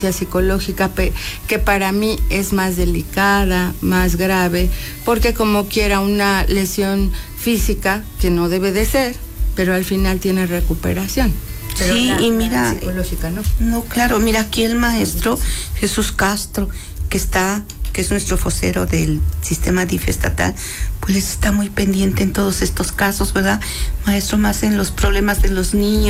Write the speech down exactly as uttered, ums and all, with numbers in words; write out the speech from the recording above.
psicológica que para mí es más delicada, más grave, porque como quiera una lesión física que no debe de ser, pero al final tiene recuperación. Pero sí, la, y mira, psicológica no. No, claro, mira aquí el maestro Jesús Castro, que está, que es nuestro vocero del sistema D I F estatal, pues está muy pendiente en todos estos casos, ¿verdad? Maestro, más en los problemas de los niños.